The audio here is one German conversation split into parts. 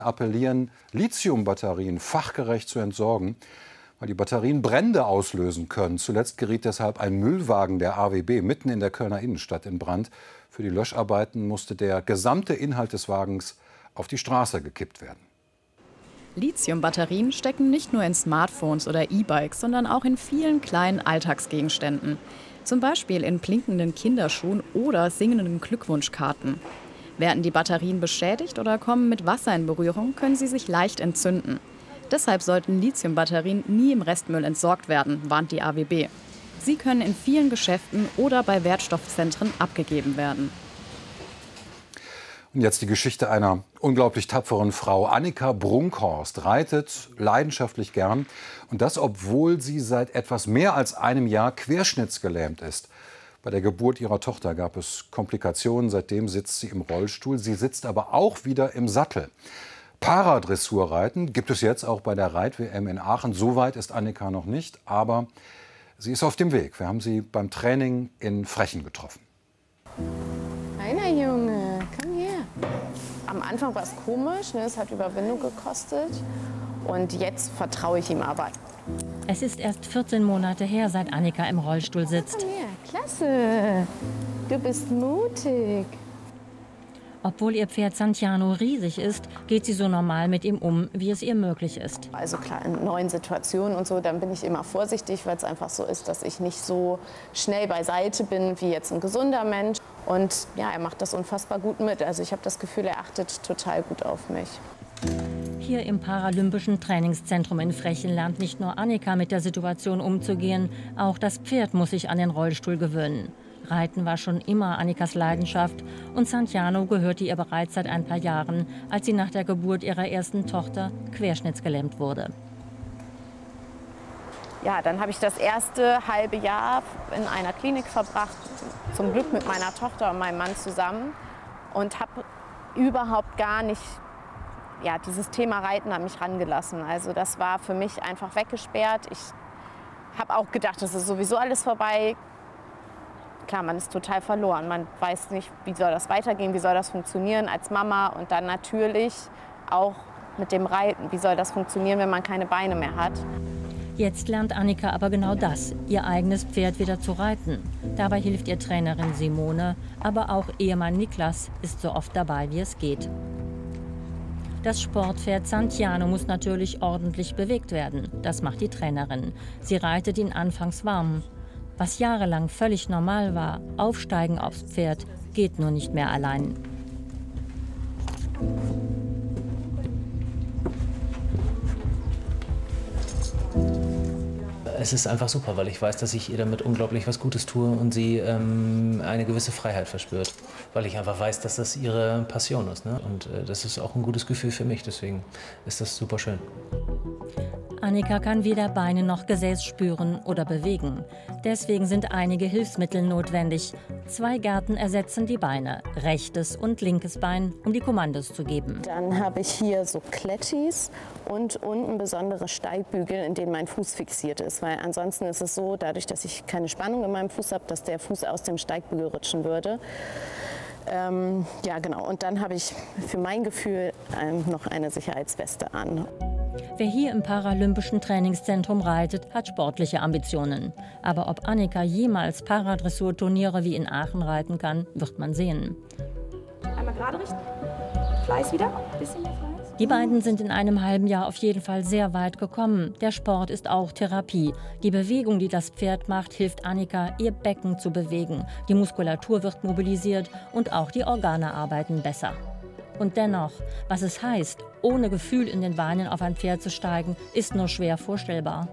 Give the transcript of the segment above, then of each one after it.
appellieren, Lithiumbatterien fachgerecht zu entsorgen, weil die Batterien Brände auslösen können. Zuletzt geriet deshalb ein Müllwagen der AWB mitten in der Kölner Innenstadt in Brand. Für die Löscharbeiten musste der gesamte Inhalt des Wagens auf die Straße gekippt werden. Lithiumbatterien stecken nicht nur in Smartphones oder E-Bikes, sondern auch in vielen kleinen Alltagsgegenständen. Zum Beispiel in blinkenden Kinderschuhen oder singenden Glückwunschkarten. Werden die Batterien beschädigt oder kommen mit Wasser in Berührung, können sie sich leicht entzünden. Deshalb sollten Lithiumbatterien nie im Restmüll entsorgt werden, warnt die AWB. Sie können in vielen Geschäften oder bei Wertstoffzentren abgegeben werden. Und jetzt die Geschichte einer unglaublich tapferen Frau. Annika Brunkhorst reitet leidenschaftlich gern. Und das, obwohl sie seit etwas mehr als einem Jahr querschnittsgelähmt ist. Bei der Geburt ihrer Tochter gab es Komplikationen. Seitdem sitzt sie im Rollstuhl. Sie sitzt aber auch wieder im Sattel. Paradressurreiten gibt es jetzt auch bei der Reit-WM in Aachen. So weit ist Annika noch nicht, aber sie ist auf dem Weg. Wir haben sie beim Training in Frechen getroffen. Kleiner Junge, komm her. Am Anfang war es komisch, ne? Es hat Überwindung gekostet. Und jetzt vertraue ich ihm aber. Es ist erst 14 Monate her, seit Annika im Rollstuhl sitzt. Komm her, klasse. Du bist mutig. Obwohl ihr Pferd Santiano riesig ist, geht sie so normal mit ihm um, wie es ihr möglich ist. Also klar, in neuen Situationen und so, dann bin ich immer vorsichtig, weil es einfach so ist, dass ich nicht so schnell beiseite bin wie jetzt ein gesunder Mensch. Und ja, er macht das unfassbar gut mit. Also ich habe das Gefühl, er achtet total gut auf mich. Hier im Paralympischen Trainingszentrum in Frechen lernt nicht nur Annika mit der Situation umzugehen, auch das Pferd muss sich an den Rollstuhl gewöhnen. Reiten war schon immer Annikas Leidenschaft und Santiano gehörte ihr bereits seit ein paar Jahren, als sie nach der Geburt ihrer ersten Tochter querschnittsgelähmt wurde. Ja, dann habe ich das erste halbe Jahr in einer Klinik verbracht, zum Glück mit meiner Tochter und meinem Mann zusammen und habe überhaupt gar nicht dieses Thema Reiten an mich rangelassen. Also das war für mich einfach weggesperrt. Ich habe auch gedacht, das ist sowieso alles vorbei. Klar, man ist total verloren. Man weiß nicht, wie soll das weitergehen, wie soll das funktionieren als Mama. Und dann natürlich auch mit dem Reiten. Wie soll das funktionieren, wenn man keine Beine mehr hat? Jetzt lernt Annika aber genau das, ihr eigenes Pferd wieder zu reiten. Dabei hilft ihr Trainerin Simone, aber auch Ehemann Niklas ist so oft dabei, wie es geht. Das Sportpferd Santiano muss natürlich ordentlich bewegt werden. Das macht die Trainerin. Sie reitet ihn anfangs warm. Was jahrelang völlig normal war, aufsteigen aufs Pferd, geht nur nicht mehr allein. Es ist einfach super, weil ich weiß, dass ich ihr damit unglaublich was Gutes tue und sie eine gewisse Freiheit verspürt. Weil ich einfach weiß, dass das ihre Passion ist. Ne? Und das ist auch ein gutes Gefühl für mich, deswegen ist das super schön. Annika kann weder Beine noch Gesäß spüren oder bewegen. Deswegen sind einige Hilfsmittel notwendig. 2 Gärten ersetzen die Beine, rechtes und linkes Bein, um die Kommandos zu geben. Dann habe ich hier so Klettis und unten besondere Steigbügel, in denen mein Fuß fixiert ist. Weil ansonsten ist es so, dadurch, dass ich keine Spannung in meinem Fuß habe, dass der Fuß aus dem Steigbügel rutschen würde. Ja, genau. Und dann habe ich für mein Gefühl noch eine Sicherheitsweste an. Wer hier im Paralympischen Trainingszentrum reitet, hat sportliche Ambitionen. Aber ob Annika jemals Paradressurturniere wie in Aachen reiten kann, wird man sehen. Einmal gerade richten. Fleiß wieder. Bisschen mehr Fleiß. Die beiden sind in einem halben Jahr auf jeden Fall sehr weit gekommen. Der Sport ist auch Therapie. Die Bewegung, die das Pferd macht, hilft Annika, ihr Becken zu bewegen. Die Muskulatur wird mobilisiert und auch die Organe arbeiten besser. Und dennoch, was es heißt, ohne Gefühl in den Beinen auf ein Pferd zu steigen, ist nur schwer vorstellbar.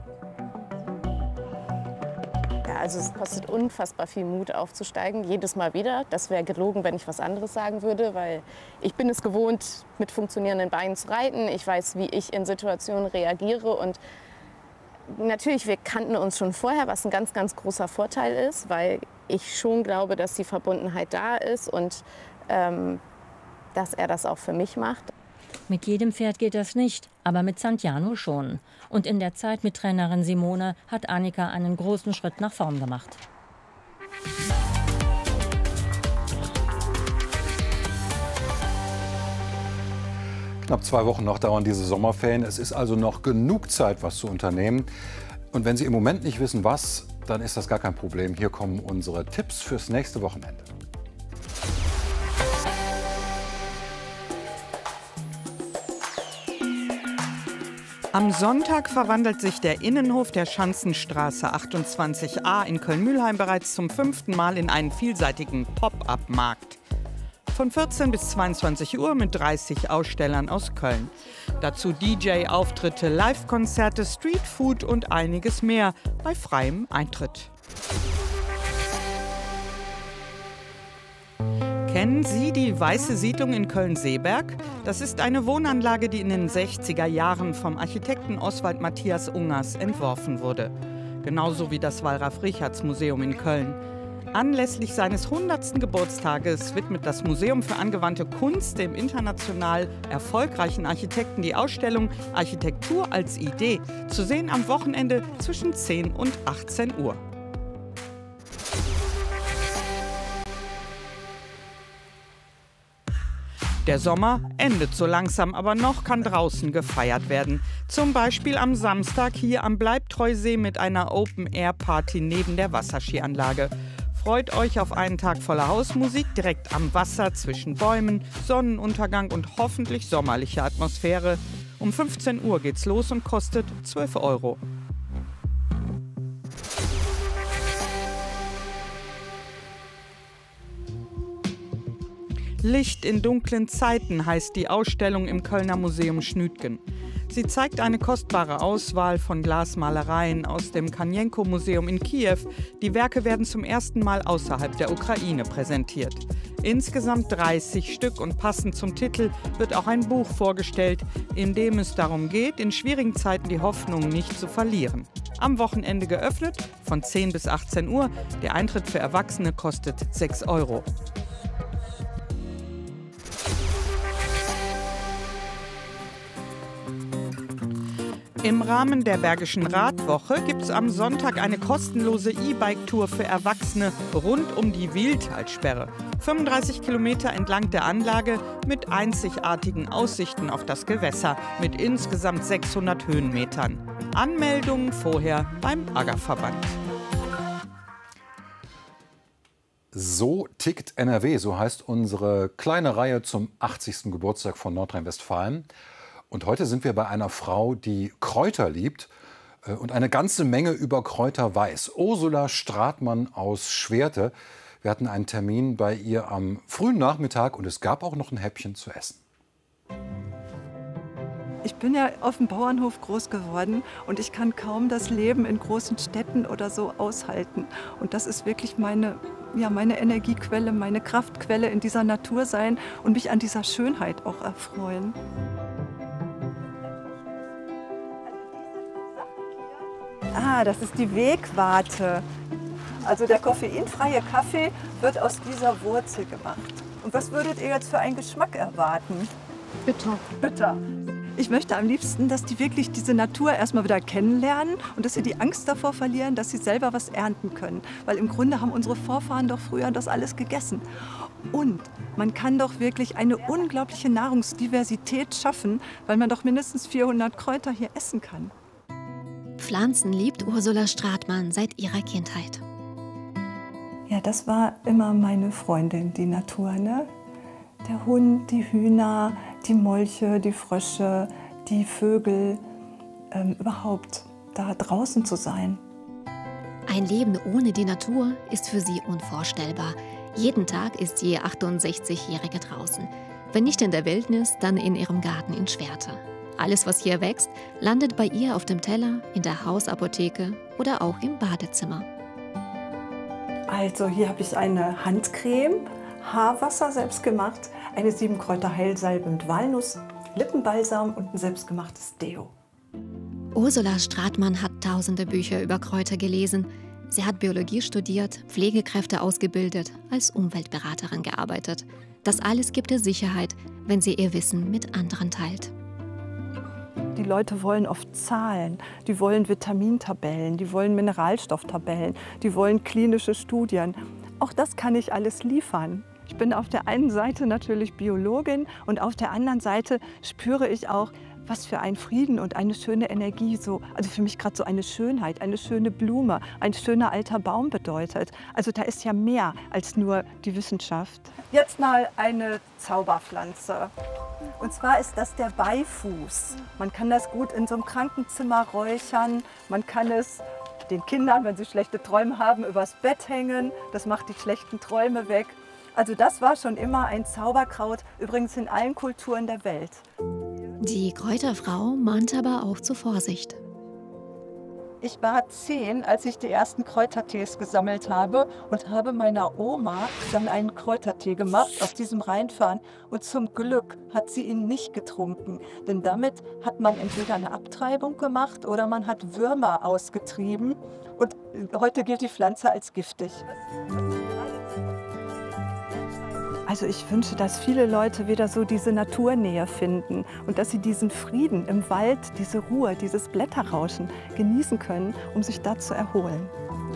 Ja, also es kostet unfassbar viel Mut aufzusteigen, jedes Mal wieder. Das wäre gelogen, wenn ich was anderes sagen würde, weil ich bin es gewohnt, mit funktionierenden Beinen zu reiten. Ich weiß, wie ich in Situationen reagiere und natürlich, wir kannten uns schon vorher, was ein ganz, ganz großer Vorteil ist, weil ich schon glaube, dass die Verbundenheit da ist und dass er das auch für mich macht. Mit jedem Pferd geht das nicht, aber mit Santiano schon. Und in der Zeit mit Trainerin Simone hat Annika einen großen Schritt nach vorn gemacht. Knapp 2 Wochen noch dauern diese Sommerferien. Es ist also noch genug Zeit, was zu unternehmen. Und wenn Sie im Moment nicht wissen, was, dann ist das gar kein Problem. Hier kommen unsere Tipps fürs nächste Wochenende. Am Sonntag verwandelt sich der Innenhof der Schanzenstraße 28a in Köln-Mülheim bereits zum 5. Mal in einen vielseitigen Pop-up-Markt. Von 14 bis 22 Uhr mit 30 Ausstellern aus Köln. Dazu DJ-Auftritte, Live-Konzerte, Streetfood und einiges mehr bei freiem Eintritt. Kennen Sie die Weiße Siedlung in Köln-Seeberg? Das ist eine Wohnanlage, die in den 60er Jahren vom Architekten Oswald Matthias Ungers entworfen wurde. Genauso wie das Wallraf-Richartz-Museum in Köln. Anlässlich seines 100. Geburtstages widmet das Museum für angewandte Kunst dem international erfolgreichen Architekten die Ausstellung Architektur als Idee, zu sehen am Wochenende zwischen 10 und 18 Uhr. Der Sommer endet so langsam, aber noch kann draußen gefeiert werden. Zum Beispiel am Samstag hier am Bleibtreusee mit einer Open-Air-Party neben der Wasserskianlage. Freut euch auf einen Tag voller Hausmusik, direkt am Wasser, zwischen Bäumen, Sonnenuntergang und hoffentlich sommerliche Atmosphäre. Um 15 Uhr geht's los und kostet 12 €. Licht in dunklen Zeiten heißt die Ausstellung im Kölner Museum Schnütgen. Sie zeigt eine kostbare Auswahl von Glasmalereien aus dem Kanjenko-Museum in Kiew. Die Werke werden zum ersten Mal außerhalb der Ukraine präsentiert. Insgesamt 30 Stück und passend zum Titel wird auch ein Buch vorgestellt, in dem es darum geht, in schwierigen Zeiten die Hoffnung nicht zu verlieren. Am Wochenende geöffnet, von 10 bis 18 Uhr. Der Eintritt für Erwachsene kostet 6 €. Im Rahmen der Bergischen Radwoche gibt es am Sonntag eine kostenlose E-Bike-Tour für Erwachsene rund um die Wiehltalsperre. 35 Kilometer entlang der Anlage mit einzigartigen Aussichten auf das Gewässer mit insgesamt 600 Höhenmetern. Anmeldungen vorher beim AGA-Verband. So tickt NRW, so heißt unsere kleine Reihe zum 80. Geburtstag von Nordrhein-Westfalen. Und heute sind wir bei einer Frau, die Kräuter liebt und eine ganze Menge über Kräuter weiß. Ursula Stratmann aus Schwerte. Wir hatten einen Termin bei ihr am frühen Nachmittag und es gab auch noch ein Häppchen zu essen. Ich bin ja auf dem Bauernhof groß geworden und ich kann kaum das Leben in großen Städten oder so aushalten. Und das ist wirklich meine Energiequelle, meine Kraftquelle, in dieser Natur sein und mich an dieser Schönheit auch erfreuen. Ah, das ist die Wegwarte. Also der koffeinfreie Kaffee wird aus dieser Wurzel gemacht. Und was würdet ihr jetzt für einen Geschmack erwarten? Bitter. Bitter. Ich möchte am liebsten, dass die wirklich diese Natur erstmal wieder kennenlernen und dass sie die Angst davor verlieren, dass sie selber was ernten können. Weil im Grunde haben unsere Vorfahren doch früher das alles gegessen. Und man kann doch wirklich eine unglaubliche Nahrungsdiversität schaffen, weil man doch mindestens 400 Kräuter hier essen kann. Pflanzen liebt Ursula Stratmann seit ihrer Kindheit. Ja, das war immer meine Freundin, die Natur, ne? Der Hund, die Hühner, die Molche, die Frösche, die Vögel, überhaupt da draußen zu sein. Ein Leben ohne die Natur ist für sie unvorstellbar. Jeden Tag ist die 68-Jährige draußen. Wenn nicht in der Wildnis, dann in ihrem Garten in Schwerte. Alles, was hier wächst, landet bei ihr auf dem Teller, in der Hausapotheke oder auch im Badezimmer. Also hier habe ich eine Handcreme, Haarwasser selbst gemacht, eine 7-Kräuter-Heilsalbe mit Walnuss, Lippenbalsam und ein selbstgemachtes Deo. Ursula Stratmann hat tausende Bücher über Kräuter gelesen. Sie hat Biologie studiert, Pflegekräfte ausgebildet, als Umweltberaterin gearbeitet. Das alles gibt ihr Sicherheit, wenn sie ihr Wissen mit anderen teilt. Die Leute wollen oft Zahlen, die wollen Vitamintabellen, die wollen Mineralstofftabellen, die wollen klinische Studien. Auch das kann ich alles liefern. Ich bin auf der einen Seite natürlich Biologin und auf der anderen Seite spüre ich auch, was für ein Frieden und eine schöne Energie so, also für mich gerade so eine Schönheit, eine schöne Blume, ein schöner alter Baum bedeutet. Also da ist ja mehr als nur die Wissenschaft. Jetzt mal eine Zauberpflanze. Und zwar ist das der Beifuß. Man kann das gut in so einem Krankenzimmer räuchern. Man kann es den Kindern, wenn sie schlechte Träume haben, übers Bett hängen. Das macht die schlechten Träume weg. Also das war schon immer ein Zauberkraut, übrigens in allen Kulturen der Welt. Die Kräuterfrau mahnt aber auch zur Vorsicht. Ich war 10, als ich die ersten Kräutertees gesammelt habe und habe meiner Oma dann einen Kräutertee gemacht auf diesem Rheinfahren. Und zum Glück hat sie ihn nicht getrunken, denn damit hat man entweder eine Abtreibung gemacht oder man hat Würmer ausgetrieben. Und heute gilt die Pflanze als giftig. Also ich wünsche, dass viele Leute wieder so diese Naturnähe finden und dass sie diesen Frieden im Wald, diese Ruhe, dieses Blätterrauschen genießen können, um sich da zu erholen.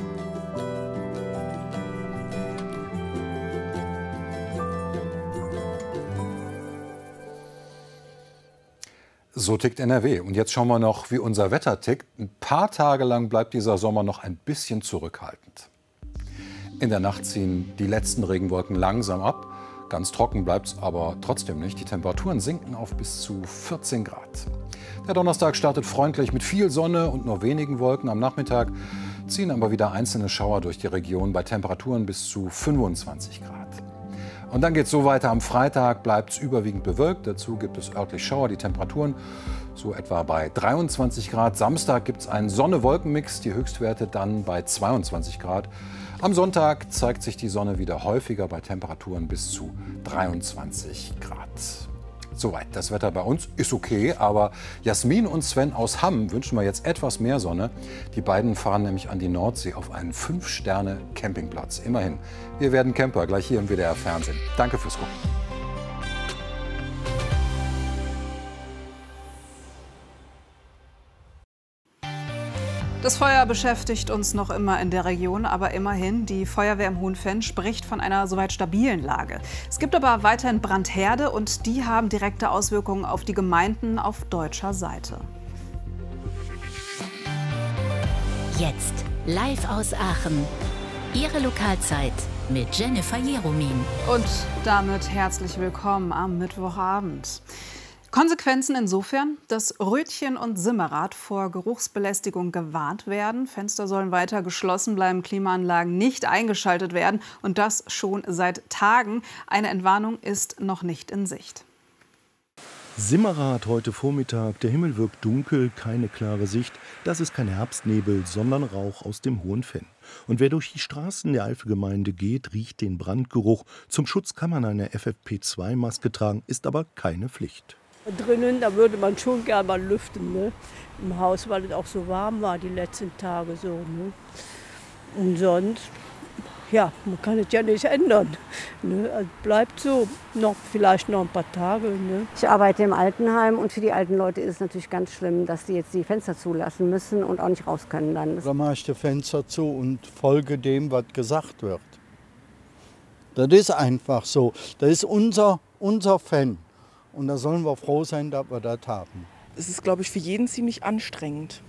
So tickt NRW. Und jetzt schauen wir noch, wie unser Wetter tickt. Ein paar Tage lang bleibt dieser Sommer noch ein bisschen zurückhaltend. In der Nacht ziehen die letzten Regenwolken langsam ab. Ganz trocken bleibt es aber trotzdem nicht. Die Temperaturen sinken auf bis zu 14 Grad. Der Donnerstag startet freundlich mit viel Sonne und nur wenigen Wolken. Am Nachmittag ziehen aber wieder einzelne Schauer durch die Region bei Temperaturen bis zu 25 Grad. Und dann geht es so weiter. Am Freitag bleibt es überwiegend bewölkt. Dazu gibt es örtlich Schauer. Die Temperaturen so etwa bei 23 Grad. Samstag gibt es einen Sonne-Wolken-Mix. Die Höchstwerte dann bei 22 Grad. Am Sonntag zeigt sich die Sonne wieder häufiger bei Temperaturen bis zu 23 Grad. Soweit das Wetter bei uns ist okay, aber Jasmin und Sven aus Hamm wünschen wir jetzt etwas mehr Sonne. Die beiden fahren nämlich an die Nordsee auf einen 5-Sterne-Campingplatz. Immerhin, wir werden Camper, gleich hier im WDR Fernsehen. Danke fürs Gucken. Das Feuer beschäftigt uns noch immer in der Region, aber immerhin, die Feuerwehr im Hohenfenn spricht von einer soweit stabilen Lage. Es gibt aber weiterhin Brandherde und die haben direkte Auswirkungen auf die Gemeinden auf deutscher Seite. Jetzt live aus Aachen. Ihre Lokalzeit mit Jennifer Jeromin. Und damit herzlich willkommen am Mittwochabend. Konsequenzen insofern, dass Rötchen und Simmerrad vor Geruchsbelästigung gewarnt werden. Fenster sollen weiter geschlossen bleiben, Klimaanlagen nicht eingeschaltet werden und das schon seit Tagen. Eine Entwarnung ist noch nicht in Sicht. Simmerrad heute Vormittag. Der Himmel wirkt dunkel, keine klare Sicht. Das ist kein Herbstnebel, sondern Rauch aus dem Hohenfenn. Und wer durch die Straßen der Eifelgemeinde geht, riecht den Brandgeruch. Zum Schutz kann man eine FFP2-Maske tragen, ist aber keine Pflicht. Drinnen, da würde man schon gerne mal lüften, ne? Im Haus, weil es auch so warm war die letzten Tage so. Ne? Und sonst, ja, man kann es ja nicht ändern. Ne? Also bleibt so, vielleicht noch ein paar Tage. Ne? Ich arbeite im Altenheim und für die alten Leute ist es natürlich ganz schlimm, dass die jetzt die Fenster zulassen müssen und auch nicht raus können dann. Da mache ich die Fenster zu und folge dem, was gesagt wird. Das ist einfach so. Das ist unser Fan. Und da sollen wir froh sein, dass wir das haben. Es ist, glaube ich, für jeden ziemlich anstrengend.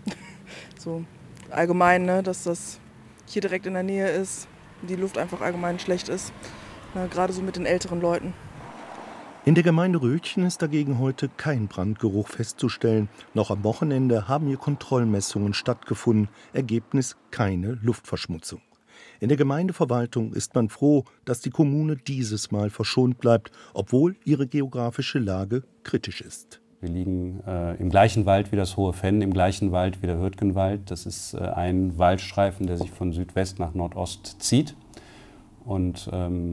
So allgemein, ne, dass das hier direkt in der Nähe ist, die Luft einfach allgemein schlecht ist. Na, gerade so mit den älteren Leuten. In der Gemeinde Rötchen ist dagegen heute kein Brandgeruch festzustellen. Noch am Wochenende haben hier Kontrollmessungen stattgefunden. Ergebnis: keine Luftverschmutzung. In der Gemeindeverwaltung ist man froh, dass die Kommune dieses Mal verschont bleibt, obwohl ihre geografische Lage kritisch ist. Wir liegen im gleichen Wald wie das Hohenfenn, im gleichen Wald wie der Hürtgenwald. Das ist ein Waldstreifen, der sich von Südwest nach Nordost zieht. Und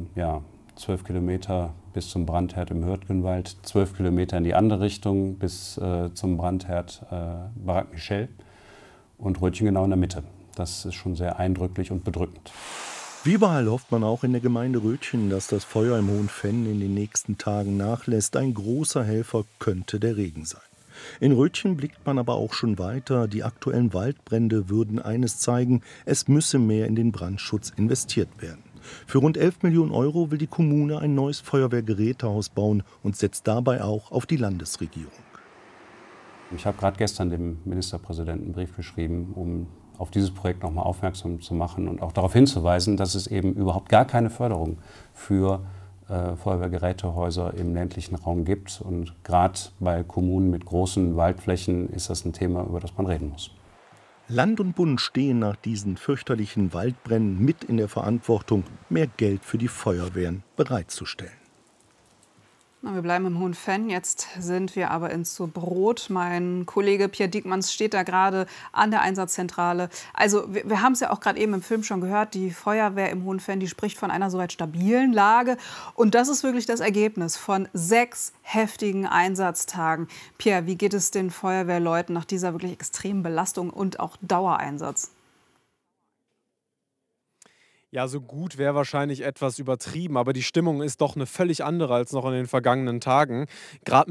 12 Kilometer bis zum Brandherd im Hürtgenwald, 12 Kilometer in die andere Richtung bis zum Brandherd Barak Michel und Rötchen genau in der Mitte. Das ist schon sehr eindrücklich und bedrückend. Wie überall hofft man auch in der Gemeinde Rötchen, dass das Feuer im Hohenfenn in den nächsten Tagen nachlässt. Ein großer Helfer könnte der Regen sein. In Rötchen blickt man aber auch schon weiter. Die aktuellen Waldbrände würden eines zeigen: Es müsse mehr in den Brandschutz investiert werden. Für rund 11 Millionen Euro will die Kommune ein neues Feuerwehrgerätehaus bauen und setzt dabei auch auf die Landesregierung. Ich habe gerade gestern dem Ministerpräsidenten einen Brief geschrieben, um auf dieses Projekt nochmal aufmerksam zu machen und auch darauf hinzuweisen, dass es eben überhaupt gar keine Förderung für Feuerwehrgerätehäuser im ländlichen Raum gibt. Und gerade bei Kommunen mit großen Waldflächen ist das ein Thema, über das man reden muss. Land und Bund stehen nach diesen fürchterlichen Waldbränden mit in der Verantwortung, mehr Geld für die Feuerwehren bereitzustellen. Wir bleiben im Hohenfenn. Jetzt sind wir aber in Zubrot. Mein Kollege Pierre Diekmanns steht da gerade an der Einsatzzentrale. Also wir haben es ja auch gerade eben im Film schon gehört. Die Feuerwehr im Hohenfenn, die spricht von einer soweit stabilen Lage. Und das ist wirklich das Ergebnis von 6 heftigen Einsatztagen. Pierre, wie geht es den Feuerwehrleuten nach dieser wirklich extremen Belastung und auch Dauereinsatz? Ja, so gut wäre wahrscheinlich etwas übertrieben, aber die Stimmung ist doch eine völlig andere als noch in den vergangenen Tagen. Gerade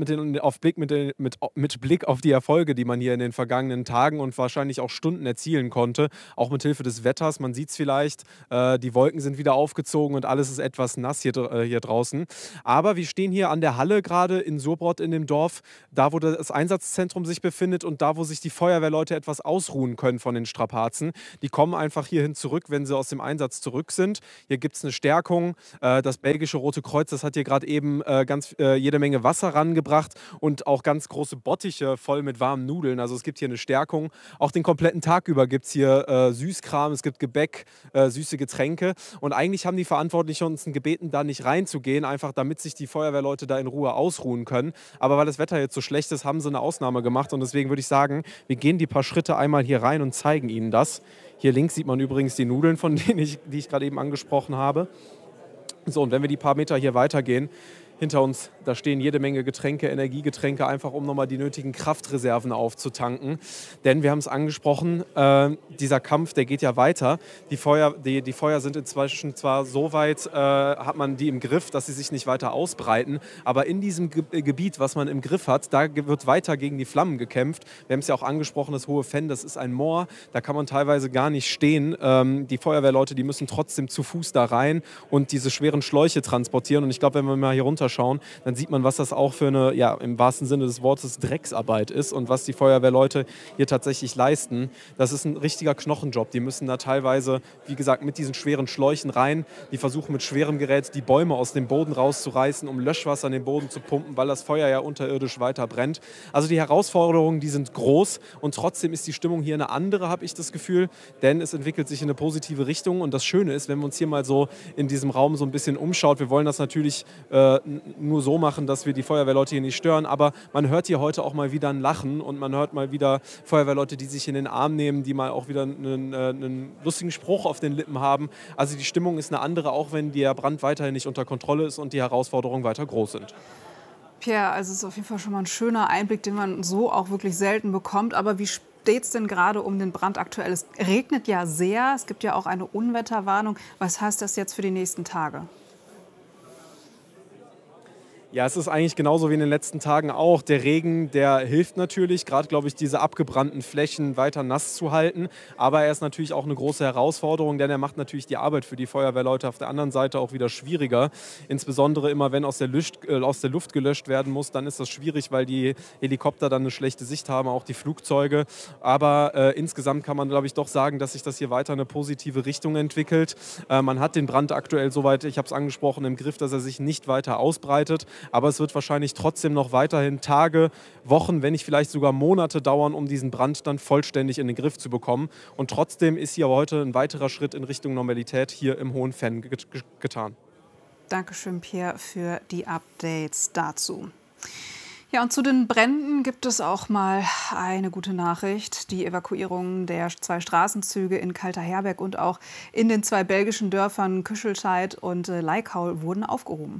mit Blick auf die Erfolge, die man hier in den vergangenen Tagen und wahrscheinlich auch Stunden erzielen konnte, auch mit Hilfe des Wetters. Man sieht es vielleicht, die Wolken sind wieder aufgezogen und alles ist etwas nass hier draußen. Aber wir stehen hier an der Halle gerade in Surbrot in dem Dorf, da wo das Einsatzzentrum sich befindet und da wo sich die Feuerwehrleute etwas ausruhen können von den Strapazen. Die kommen einfach hierhin zurück, wenn sie aus dem Einsatz zurück sind. Hier gibt es eine Stärkung. Das belgische Rote Kreuz, das hat hier gerade eben jede Menge Wasser rangebracht und auch ganz große Bottiche voll mit warmen Nudeln. Also es gibt hier eine Stärkung. Auch den kompletten Tag über gibt es hier Süßkram, es gibt Gebäck, süße Getränke. Und eigentlich haben die Verantwortlichen uns gebeten, da nicht reinzugehen, einfach damit sich die Feuerwehrleute da in Ruhe ausruhen können. Aber weil das Wetter jetzt so schlecht ist, haben sie eine Ausnahme gemacht. Und deswegen würde ich sagen, wir gehen die paar Schritte einmal hier rein und zeigen Ihnen das. Hier links sieht man übrigens die Nudeln, die ich gerade eben angesprochen habe. So, und wenn wir die paar Meter hier weitergehen, hinter uns, da stehen jede Menge Getränke, Energiegetränke, einfach um nochmal die nötigen Kraftreserven aufzutanken. Denn wir haben es angesprochen, dieser Kampf, der geht ja weiter. Die Feuer sind inzwischen zwar so weit, hat man die im Griff, dass sie sich nicht weiter ausbreiten. Aber in diesem Gebiet, was man im Griff hat, da wird weiter gegen die Flammen gekämpft. Wir haben es ja auch angesprochen, das Hohenfenn, das ist ein Moor. Da kann man teilweise gar nicht stehen. Die Feuerwehrleute, die müssen trotzdem zu Fuß da rein und diese schweren Schläuche transportieren. Und ich glaube, wenn wir mal hier runter schauen, dann sieht man, was das auch für eine, ja, im wahrsten Sinne des Wortes Drecksarbeit ist und was die Feuerwehrleute hier tatsächlich leisten. Das ist ein richtiger Knochenjob. Die müssen da teilweise, wie gesagt, mit diesen schweren Schläuchen rein. Die versuchen mit schwerem Gerät die Bäume aus dem Boden rauszureißen, um Löschwasser in den Boden zu pumpen, weil das Feuer ja unterirdisch weiter brennt. Also die Herausforderungen, die sind groß und trotzdem ist die Stimmung hier eine andere, habe ich das Gefühl, denn es entwickelt sich in eine positive Richtung. Und das Schöne ist, wenn wir uns hier mal so in diesem Raum so ein bisschen umschaut, wir wollen das natürlich nur so machen, dass wir die Feuerwehrleute hier nicht stören, aber man hört hier heute auch mal wieder ein Lachen und man hört mal wieder Feuerwehrleute, die sich in den Arm nehmen, die mal auch wieder einen lustigen Spruch auf den Lippen haben. Also die Stimmung ist eine andere, auch wenn der Brand weiterhin nicht unter Kontrolle ist und die Herausforderungen weiter groß sind. Pierre, also es ist auf jeden Fall schon mal ein schöner Einblick, den man so auch wirklich selten bekommt. Aber wie steht es denn gerade um den Brand aktuell? Es regnet ja sehr, es gibt ja auch eine Unwetterwarnung. Was heißt das jetzt für die nächsten Tage? Ja, es ist eigentlich genauso wie in den letzten Tagen auch. Der Regen, der hilft natürlich, gerade, glaube ich, diese abgebrannten Flächen weiter nass zu halten. Aber er ist natürlich auch eine große Herausforderung, denn er macht natürlich die Arbeit für die Feuerwehrleute auf der anderen Seite auch wieder schwieriger. Insbesondere immer, wenn aus der Luft gelöscht werden muss, dann ist das schwierig, weil die Helikopter dann eine schlechte Sicht haben, auch die Flugzeuge. Aber insgesamt kann man, glaube ich, doch sagen, dass sich das hier weiter eine positive Richtung entwickelt. Man hat den Brand aktuell soweit, ich habe es angesprochen, im Griff, dass er sich nicht weiter ausbreitet. Aber es wird wahrscheinlich trotzdem noch weiterhin Tage, Wochen, wenn nicht vielleicht sogar Monate dauern, um diesen Brand dann vollständig in den Griff zu bekommen. Und trotzdem ist hier heute ein weiterer Schritt in Richtung Normalität hier im Hohenfenn getan. Dankeschön, Pierre, für die Updates dazu. Ja, und zu den Bränden gibt es auch mal eine gute Nachricht. Die Evakuierung der 2 Straßenzüge in Kalterherberg und auch in den 2 belgischen Dörfern Küschelscheid und Leikaul wurden aufgehoben.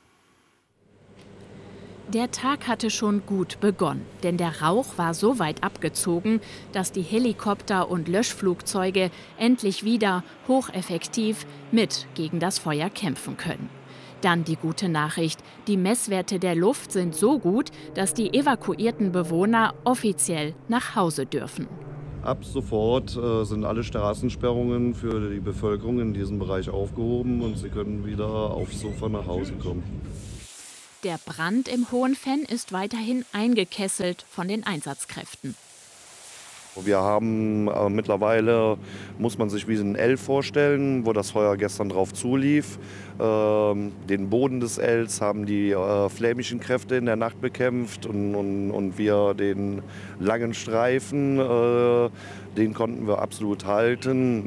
Der Tag hatte schon gut begonnen, denn der Rauch war so weit abgezogen, dass die Helikopter und Löschflugzeuge endlich wieder hocheffektiv mit gegen das Feuer kämpfen können. Dann die gute Nachricht, die Messwerte der Luft sind so gut, dass die evakuierten Bewohner offiziell nach Hause dürfen. Ab sofort sind alle Straßensperrungen für die Bevölkerung in diesem Bereich aufgehoben und sie können wieder aufs Sofa nach Hause kommen. Der Brand im Hohen Venn ist weiterhin eingekesselt von den Einsatzkräften. Wir haben mittlerweile, muss man sich wie ein L vorstellen, wo das Feuer gestern drauf zulief. Den Boden des Ls haben die flämischen Kräfte in der Nacht bekämpft und wir den langen Streifen, den konnten wir absolut halten.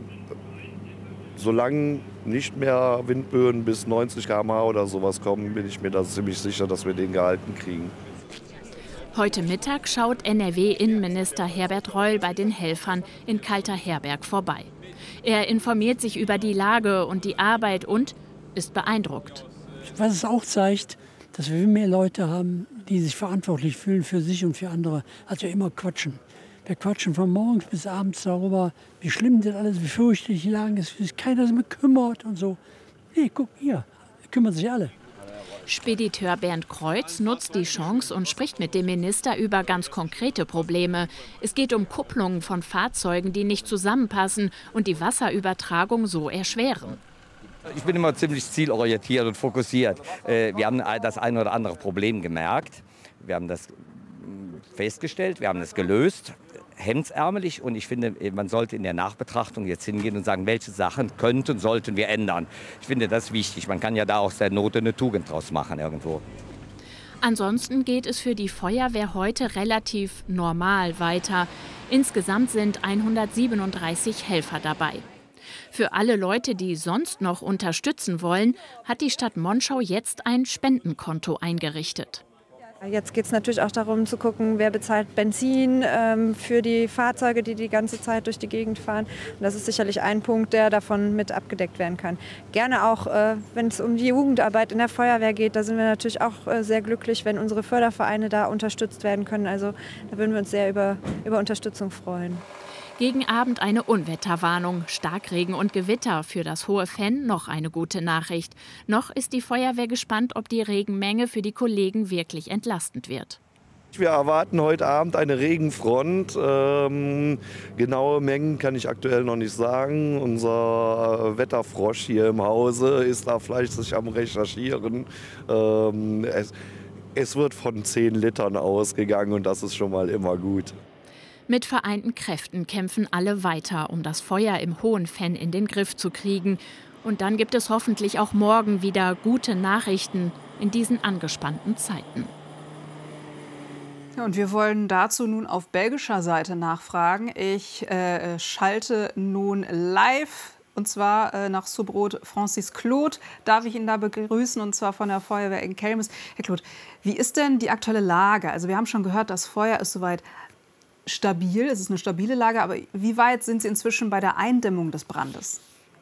Solange nicht mehr Windböen bis 90 km/h oder sowas kommen, bin ich mir da ziemlich sicher, dass wir den gehalten kriegen. Heute Mittag schaut NRW-Innenminister Herbert Reul bei den Helfern in Kalter-Herberg vorbei. Er informiert sich über die Lage und die Arbeit und ist beeindruckt. Was es auch zeigt, dass wir mehr Leute haben, die sich verantwortlich fühlen für sich und für andere, als wir immer quatschen. Wir quatschen von morgens bis abends darüber, wie schlimm das alles, wie fürchterlich die Lage ist, wie sich keiner sich kümmert und so. Nee, guck hier, kümmern sich alle. Spediteur Bernd Kreuz nutzt die Chance und spricht mit dem Minister über ganz konkrete Probleme. Es geht um Kupplungen von Fahrzeugen, die nicht zusammenpassen und die Wasserübertragung so erschweren. Ich bin immer ziemlich zielorientiert und fokussiert. Wir haben das ein oder andere Problem gemerkt. Wir haben das festgestellt, wir haben es gelöst, hemdsärmelig. Und ich finde, man sollte in der Nachbetrachtung jetzt hingehen und sagen, welche Sachen könnten, sollten wir ändern. Ich finde das wichtig. Man kann ja da aus der Not eine Tugend draus machen irgendwo. Ansonsten geht es für die Feuerwehr heute relativ normal weiter. Insgesamt sind 137 Helfer dabei. Für alle Leute, die sonst noch unterstützen wollen, hat die Stadt Monschau jetzt ein Spendenkonto eingerichtet. Jetzt geht es natürlich auch darum zu gucken, wer bezahlt Benzin für die Fahrzeuge, die die ganze Zeit durch die Gegend fahren. Und das ist sicherlich ein Punkt, der davon mit abgedeckt werden kann. Gerne auch, wenn es um die Jugendarbeit in der Feuerwehr geht, da sind wir natürlich auch sehr glücklich, wenn unsere Fördervereine da unterstützt werden können. Also da würden wir uns sehr über Unterstützung freuen. Gegen Abend eine Unwetterwarnung, Starkregen und Gewitter. Für das Hohe Venn noch eine gute Nachricht. Noch ist die Feuerwehr gespannt, ob die Regenmenge für die Kollegen wirklich entlastend wird. Wir erwarten heute Abend eine Regenfront. Genaue Mengen kann ich aktuell noch nicht sagen. Unser Wetterfrosch hier im Hause ist da fleißig am Recherchieren. Es wird von 10 Litern ausgegangen und das ist schon mal immer gut. Mit vereinten Kräften kämpfen alle weiter, um das Feuer im Hohen Venn in den Griff zu kriegen. Und dann gibt es hoffentlich auch morgen wieder gute Nachrichten in diesen angespannten Zeiten. Ja, und wir wollen dazu nun auf belgischer Seite nachfragen. Ich schalte nun live. Und zwar nach Subroth Francis Claude. Darf ich ihn da begrüßen, und zwar von der Feuerwehr in Kelmis. Herr Claude, wie ist denn die aktuelle Lage? Also wir haben schon gehört, das Feuer ist soweit stabil, es ist eine stabile Lage, aber wie weit sind Sie inzwischen bei der Eindämmung des Brandes?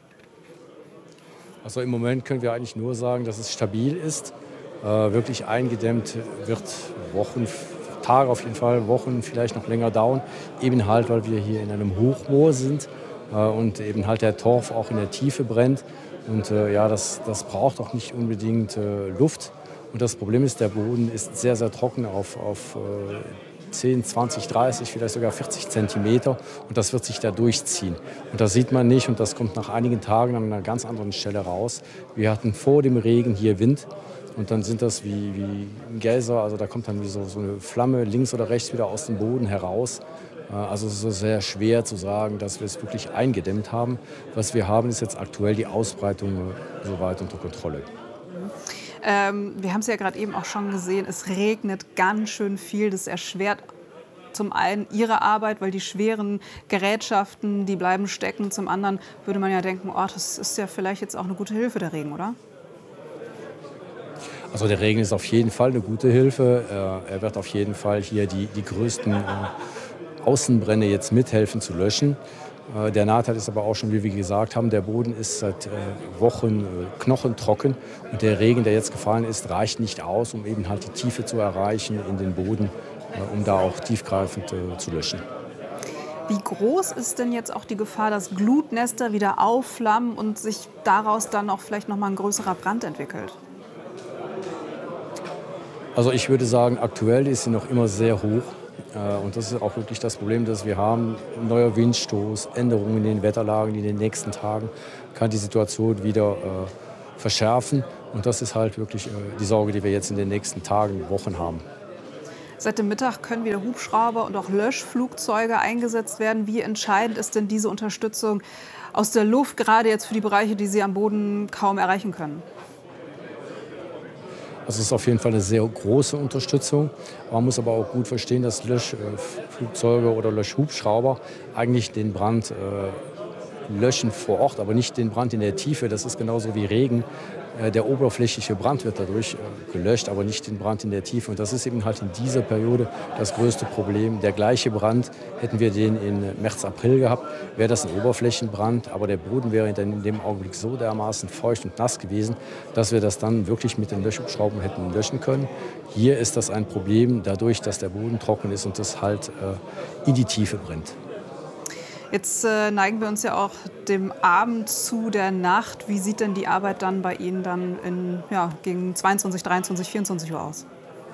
Also im Moment können wir eigentlich nur sagen, dass es stabil ist. Wirklich eingedämmt wird Wochen, Tage auf jeden Fall, Wochen vielleicht noch länger dauern. Eben halt, weil wir hier in einem Hochmoor sind und eben halt der Torf auch in der Tiefe brennt. Und ja, das braucht auch nicht unbedingt Luft. Und das Problem ist, der Boden ist sehr, sehr trocken auf 10, 20, 30, vielleicht sogar 40 Zentimeter. Und das wird sich da durchziehen. Und das sieht man nicht und das kommt nach einigen Tagen an einer ganz anderen Stelle raus. Wir hatten vor dem Regen hier Wind und dann sind das wie ein Geyser. Also da kommt dann wie so eine Flamme links oder rechts wieder aus dem Boden heraus. Also es ist sehr schwer zu sagen, dass wir es wirklich eingedämmt haben. Was wir haben, ist jetzt aktuell die Ausbreitung soweit unter Kontrolle. Wir haben es ja gerade eben auch schon gesehen, es regnet ganz schön viel. Das erschwert zum einen Ihre Arbeit, weil die schweren Gerätschaften, die bleiben stecken. Zum anderen würde man ja denken, oh, das ist ja vielleicht jetzt auch eine gute Hilfe, der Regen, oder? Also der Regen ist auf jeden Fall eine gute Hilfe. Er wird auf jeden Fall hier die größten Außenbrände jetzt mithelfen zu löschen. Der Nachteil ist aber auch schon, wie wir gesagt haben, der Boden ist seit Wochen knochentrocken und der Regen, der jetzt gefallen ist, reicht nicht aus, um eben halt die Tiefe zu erreichen in den Boden, um da auch tiefgreifend zu löschen. Wie groß ist denn jetzt auch die Gefahr, dass Glutnester wieder aufflammen und sich daraus dann auch vielleicht noch mal ein größerer Brand entwickelt? Also ich würde sagen, aktuell ist sie noch immer sehr hoch. Und das ist auch wirklich das Problem, das wir haben. Neuer Windstoß, Änderungen in den Wetterlagen in den nächsten Tagen kann die Situation wieder verschärfen. Und das ist halt wirklich die Sorge, die wir jetzt in den nächsten Tagen, Wochen haben. Seit dem Mittag können wieder Hubschrauber und auch Löschflugzeuge eingesetzt werden. Wie entscheidend ist denn diese Unterstützung aus der Luft, gerade jetzt für die Bereiche, die Sie am Boden kaum erreichen können? Also es ist auf jeden Fall eine sehr große Unterstützung. Man muss aber auch gut verstehen, dass Löschflugzeuge oder Löschhubschrauber eigentlich den Brand löschen vor Ort, aber nicht den Brand in der Tiefe. Das ist genauso wie Regen. Der oberflächliche Brand wird dadurch gelöscht, aber nicht den Brand in der Tiefe. Und das ist eben halt in dieser Periode das größte Problem. Der gleiche Brand, hätten wir den in März, April gehabt, wäre das ein Oberflächenbrand. Aber der Boden wäre dann in dem Augenblick so dermaßen feucht und nass gewesen, dass wir das dann wirklich mit den Löschhubschraubern hätten löschen können. Hier ist das ein Problem, dadurch, dass der Boden trocken ist und das halt in die Tiefe brennt. Jetzt neigen wir uns ja auch dem Abend zu, der Nacht. Wie sieht denn die Arbeit dann bei Ihnen dann gegen 22, 23, 24 Uhr aus?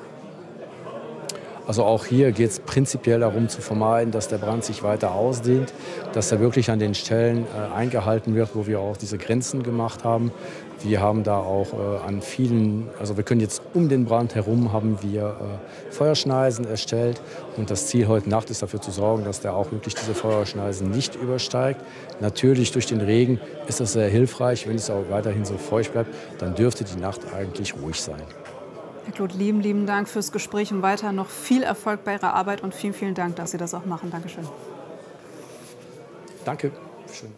Also auch hier geht es prinzipiell darum zu vermeiden, dass der Brand sich weiter ausdehnt, dass er wirklich an den Stellen eingehalten wird, wo wir auch diese Grenzen gemacht haben. Wir haben da auch an vielen, also wir können jetzt um den Brand herum, haben wir Feuerschneisen erstellt. Und das Ziel heute Nacht ist dafür zu sorgen, dass der auch wirklich diese Feuerschneisen nicht übersteigt. Natürlich durch den Regen ist das sehr hilfreich. Wenn es auch weiterhin so feucht bleibt, dann dürfte die Nacht eigentlich ruhig sein. Herr Kloth, lieben Dank fürs Gespräch und weiter noch viel Erfolg bei Ihrer Arbeit und vielen, vielen Dank, dass Sie das auch machen. Dankeschön. Danke. Schön.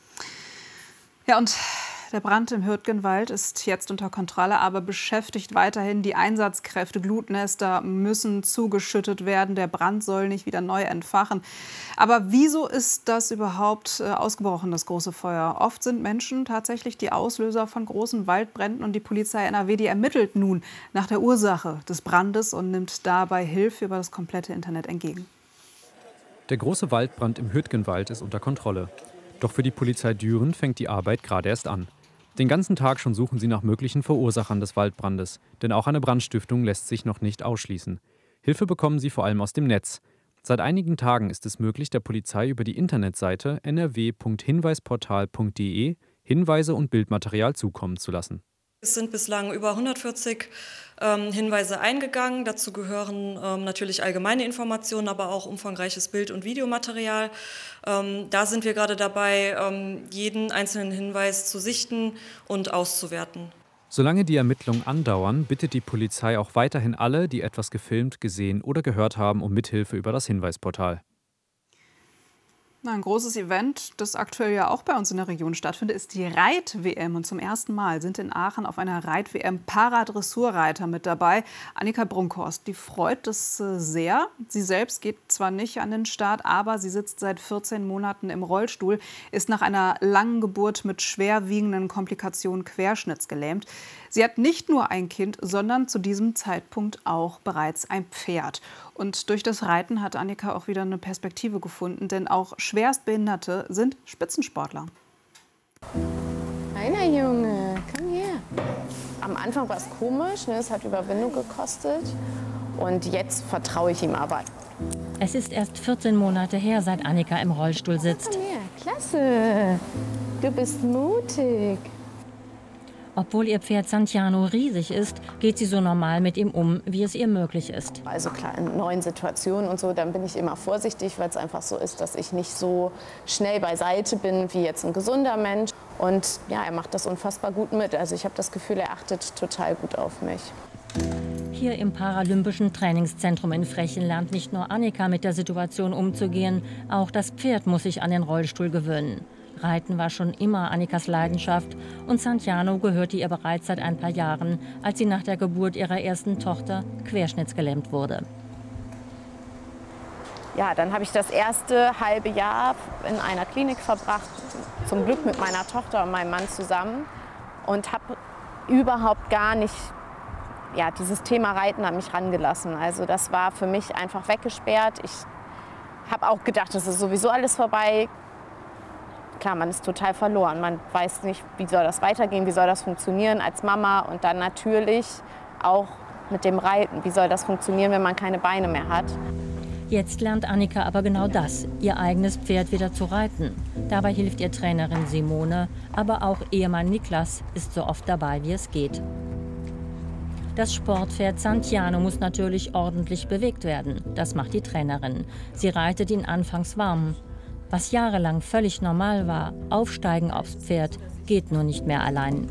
Ja, und der Brand im Hürtgenwald ist jetzt unter Kontrolle, aber beschäftigt weiterhin die Einsatzkräfte. Glutnester müssen zugeschüttet werden. Der Brand soll nicht wieder neu entfachen. Aber wieso ist das überhaupt ausgebrochen, das große Feuer? Oft sind Menschen tatsächlich die Auslöser von großen Waldbränden und die Polizei NRW, die ermittelt nun nach der Ursache des Brandes und nimmt dabei Hilfe über das komplette Internet entgegen. Der große Waldbrand im Hürtgenwald ist unter Kontrolle. Doch für die Polizei Düren fängt die Arbeit gerade erst an. Den ganzen Tag schon suchen sie nach möglichen Verursachern des Waldbrandes. Denn auch eine Brandstiftung lässt sich noch nicht ausschließen. Hilfe bekommen sie vor allem aus dem Netz. Seit einigen Tagen ist es möglich, der Polizei über die Internetseite nrw.hinweisportal.de Hinweise und Bildmaterial zukommen zu lassen. Es sind bislang über 140 Hinweise eingegangen. Dazu gehören natürlich allgemeine Informationen, aber auch umfangreiches Bild- und Videomaterial. Da sind wir gerade dabei, jeden einzelnen Hinweis zu sichten und auszuwerten. Solange die Ermittlungen andauern, bittet die Polizei auch weiterhin alle, die etwas gefilmt, gesehen oder gehört haben, um Mithilfe über das Hinweisportal. Ein großes Event, das aktuell ja auch bei uns in der Region stattfindet, ist die Reit-WM. Und zum ersten Mal sind in Aachen auf einer Reit-WM Paradressurreiter mit dabei. Annika Brunkhorst, die freut es sehr. Sie selbst geht zwar nicht an den Start, aber sie sitzt seit 14 Monaten im Rollstuhl, ist nach einer langen Geburt mit schwerwiegenden Komplikationen querschnittsgelähmt. Sie hat nicht nur ein Kind, sondern zu diesem Zeitpunkt auch bereits ein Pferd. Und durch das Reiten hat Annika auch wieder eine Perspektive gefunden, denn auch Schwerstbehinderte sind Spitzensportler. Kleiner Junge, komm her. Am Anfang war es komisch, ne? Es hat Überwindung gekostet. Und jetzt vertraue ich ihm aber. Es ist erst 14 Monate her, seit Annika im Rollstuhl sitzt. Komm her, klasse. Du bist mutig. Obwohl ihr Pferd Santiano riesig ist, geht sie so normal mit ihm um, wie es ihr möglich ist. Also klar, in neuen Situationen und so, dann bin ich immer vorsichtig, weil es einfach so ist, dass ich nicht so schnell beiseite bin wie jetzt ein gesunder Mensch. Und ja, er macht das unfassbar gut mit. Also ich habe das Gefühl, er achtet total gut auf mich. Hier im Paralympischen Trainingszentrum in Frechen lernt nicht nur Annika mit der Situation umzugehen, auch das Pferd muss sich an den Rollstuhl gewöhnen. Reiten war schon immer Annikas Leidenschaft und Santiano gehörte ihr bereits seit ein paar Jahren, als sie nach der Geburt ihrer ersten Tochter querschnittsgelähmt wurde. Ja, dann habe ich das erste halbe Jahr in einer Klinik verbracht, zum Glück mit meiner Tochter und meinem Mann zusammen und habe überhaupt gar nicht dieses Thema Reiten an mich rangelassen. Also das war für mich einfach weggesperrt. Ich habe auch gedacht, es ist sowieso alles vorbei. Klar, man ist total verloren. Man weiß nicht, wie soll das weitergehen, wie soll das funktionieren als Mama und dann natürlich auch mit dem Reiten. Wie soll das funktionieren, wenn man keine Beine mehr hat? Jetzt lernt Annika aber genau das, ihr eigenes Pferd wieder zu reiten. Dabei hilft ihr Trainerin Simone, aber auch Ehemann Niklas ist so oft dabei, wie es geht. Das Sportpferd Santiano muss natürlich ordentlich bewegt werden. Das macht die Trainerin. Sie reitet ihn anfangs warm. Was jahrelang völlig normal war, aufsteigen aufs Pferd, geht nur nicht mehr allein.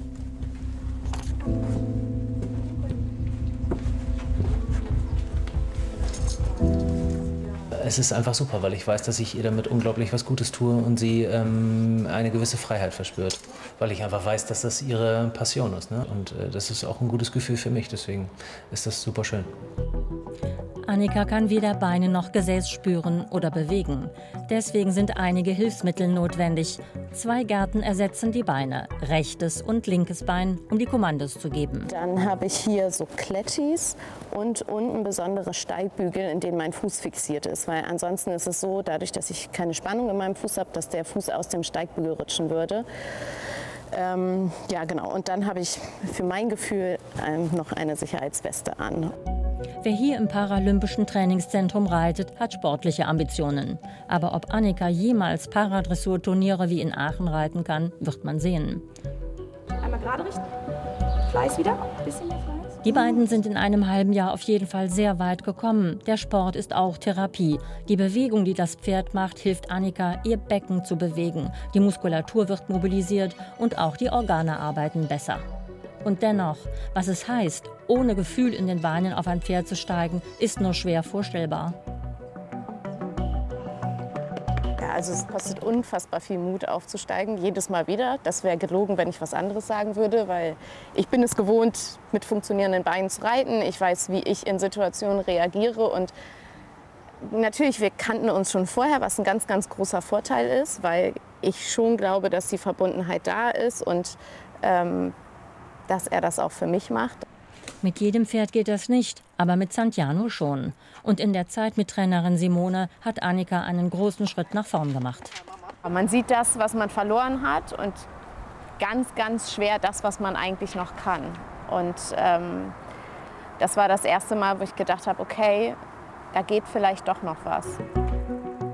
Es ist einfach super, weil ich weiß, dass ich ihr damit unglaublich was Gutes tue und sie eine gewisse Freiheit verspürt. Weil ich einfach weiß, dass das ihre Passion ist. Ne? Und das ist auch ein gutes Gefühl für mich, deswegen ist das super schön. Annika kann weder Beine noch Gesäß spüren oder bewegen. Deswegen sind einige Hilfsmittel notwendig. 2 Gärten ersetzen die Beine, rechtes und linkes Bein, um die Kommandos zu geben. Dann habe ich hier so Klettis und unten besondere Steigbügel, in denen mein Fuß fixiert ist. Weil ansonsten ist es so, dadurch, dass ich keine Spannung in meinem Fuß habe, dass der Fuß aus dem Steigbügel rutschen würde. Ja, genau. Und dann habe ich für mein Gefühl noch eine Sicherheitsweste an. Wer hier im Paralympischen Trainingszentrum reitet, hat sportliche Ambitionen. Aber ob Annika jemals Paradressurturniere wie in Aachen reiten kann, wird man sehen. Einmal gerade richten. Fleiß wieder. Bisschen mehr Fleiß. Die beiden sind in einem halben Jahr auf jeden Fall sehr weit gekommen. Der Sport ist auch Therapie. Die Bewegung, die das Pferd macht, hilft Annika, ihr Becken zu bewegen. Die Muskulatur wird mobilisiert und auch die Organe arbeiten besser. Und dennoch, was es heißt, ohne Gefühl in den Beinen auf ein Pferd zu steigen, ist nur schwer vorstellbar. Ja, also es kostet unfassbar viel Mut aufzusteigen, jedes Mal wieder. Das wäre gelogen, wenn ich was anderes sagen würde, weil ich bin es gewohnt, mit funktionierenden Beinen zu reiten. Ich weiß, wie ich in Situationen reagiere und natürlich, wir kannten uns schon vorher, was ein ganz, ganz großer Vorteil ist, weil ich schon glaube, dass die Verbundenheit da ist und dass er das auch für mich macht. Mit jedem Pferd geht das nicht, aber mit Santiano schon. Und in der Zeit mit Trainerin Simone hat Annika einen großen Schritt nach vorn gemacht. Man sieht das, was man verloren hat und ganz, ganz schwer das, was man eigentlich noch kann. Und das war das erste Mal, wo ich gedacht habe, okay, da geht vielleicht doch noch was.